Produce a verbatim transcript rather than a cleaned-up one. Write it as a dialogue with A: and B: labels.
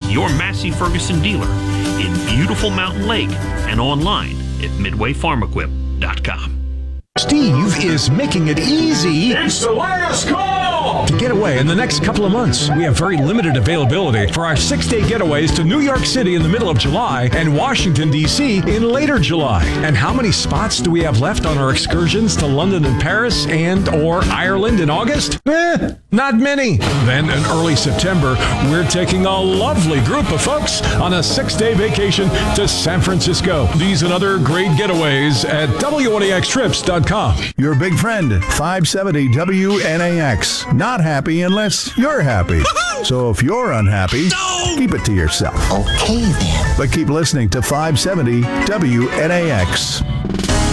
A: your Massey Ferguson dealer in beautiful Mountain Lake and online at midway farm equip dot com.
B: Steve is making it easy.
C: It's the last call
B: to get away in the next couple of months. We have very limited availability for our six-day getaways to New York City in the middle of July and Washington, D C in later July. And how many spots do we have left on our excursions to London and Paris and or Ireland in August? Eh, not many. Then in early September, we're taking a lovely group of folks on a six-day vacation to San Francisco. These and other great getaways at W N A X trips dot com.
D: Your big friend, five seventy W N A X. Not happy unless you're happy. So if you're unhappy, keep it to yourself.
E: Okay then.
D: But keep listening to five seventy W N A X.